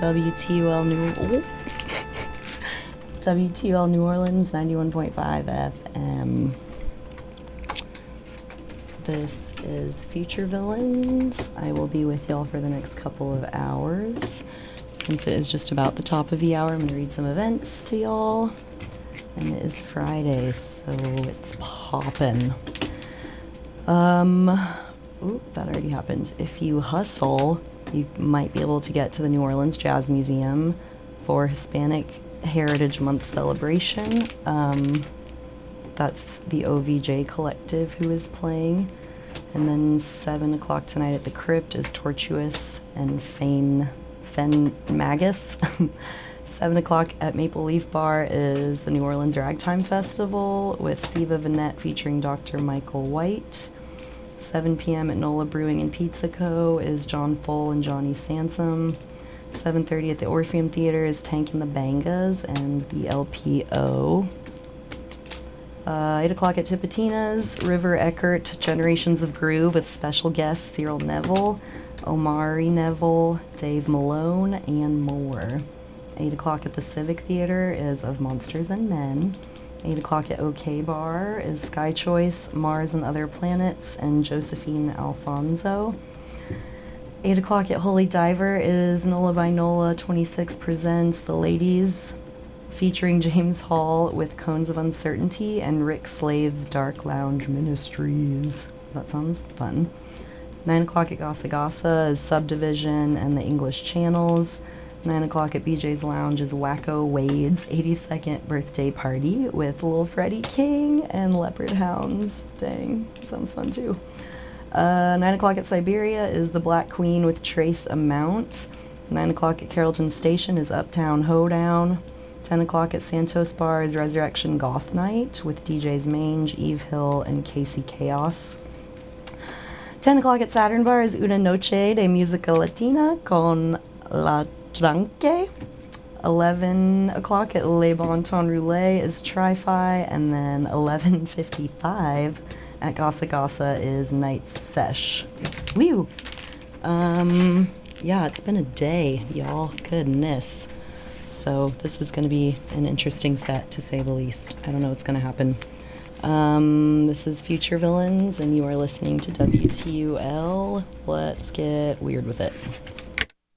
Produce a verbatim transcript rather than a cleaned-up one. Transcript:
W T U L New oh. W T U L New Orleans, ninety-one point five F M. This is Future Villains. I will be with y'all for the next couple of hours. Since it is just about the top of the hour, I'm going to read some events to y'all. And it is Friday, so it's poppin'. Um, ooh, that already happened. If you hustle, you might be able to get to the New Orleans Jazz Museum for Hispanic Heritage Month celebration. Um, that's the O V J Collective who is playing. And then seven o'clock tonight at the Crypt is Tortuous and Fane, Fen Magus. seven o'clock at Maple Leaf Bar is the New Orleans Ragtime Festival with Siva Vanette featuring Doctor Michael White. seven p.m. at Nola Brewing and Pizza Co. is John Foll and Johnny Sansom. seven thirty at the Orpheum Theater is Tank and the Bangas and the L P O. Uh, eight o'clock at Tipitina's, River Eckert, Generations of Groove with special guests Cyril Neville, Omari Neville, Dave Malone, and more. eight o'clock at the Civic Theater is Of Monsters and Men. eight o'clock at OK Bar is Sky Choice, Mars and Other Planets, and Josephine Alfonso. eight o'clock at Holy Diver is Nola by Nola twenty-six presents The Ladies, featuring James Hall with Cones of Uncertainty and Rick Slave's Dark Lounge Ministries. That sounds fun. nine o'clock at Gasa Gasa is Subdivision and the English Channels. nine o'clock at B J's Lounge is Wacko Wade's eighty-second birthday party with Lil Freddie King and Leopard Hounds. Dang, that sounds fun too. Uh, nine o'clock at Siberia is The Black Queen with Trace Amount. nine o'clock at Carrollton Station is Uptown Hoedown. ten o'clock at Santos Bar is Resurrection Goth Night with D Js Mange, Eve Hill, and Casey Chaos. ten o'clock at Saturn Bar is Una Noche de Música Latina con La Tranque. eleven o'clock at Le Bon Ton Roulette is Tri-Fi, and then eleven fifty-five at Gasa Gasa is Night Sesh. Woo! Um, yeah, it's been a day, y'all. Goodness. So this is going to be an interesting set, to say the least. I don't know what's going to happen. Um, this is Future Villains, and you are listening to W T U L. Let's get weird with it.